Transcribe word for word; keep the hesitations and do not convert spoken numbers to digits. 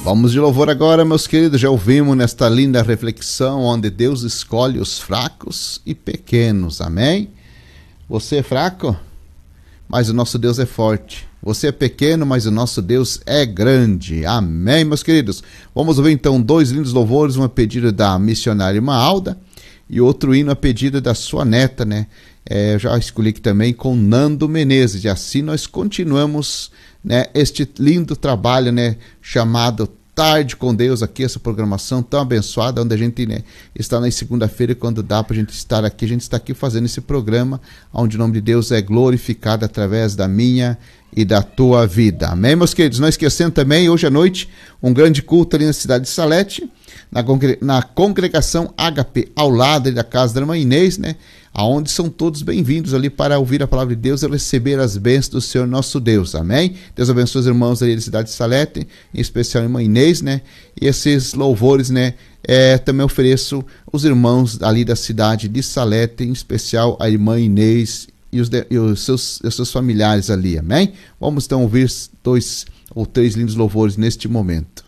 Vamos de louvor agora, meus queridos. Já ouvimos nesta linda reflexão onde Deus escolhe os fracos e pequenos. Amém? Você é fraco, mas o nosso Deus é forte. Você é pequeno, mas o nosso Deus é grande. Amém, meus queridos? Vamos ouvir então dois lindos louvores, uma pedida da missionária irmã Alda e outro hino a pedido da sua neta, né? É, eu já escolhi aqui também com Nando Menezes. E assim nós continuamos, né, este lindo trabalho, né, chamado Tarde com Deus, aqui, essa programação tão abençoada, onde a gente, né, está na segunda-feira, e quando dá para a gente estar aqui, a gente está aqui fazendo esse programa, onde o nome de Deus é glorificado através da minha e da tua vida. Amém, meus queridos? Não esquecendo também, hoje à noite, um grande culto ali na cidade de Salete, na, congre na congregação H P, ao lado da casa da irmã Inês, né? Aonde são todos bem-vindos ali para ouvir a palavra de Deus e receber as bênçãos do Senhor nosso Deus. Amém? Deus abençoe os irmãos ali da cidade de Salete, em especial a irmã Inês, né? E esses louvores, né? É, também ofereço os irmãos ali da cidade de Salete, em especial a irmã Inês e os, de, e os, seus, os seus familiares ali. Amém? Vamos então ouvir dois ou três lindos louvores neste momento.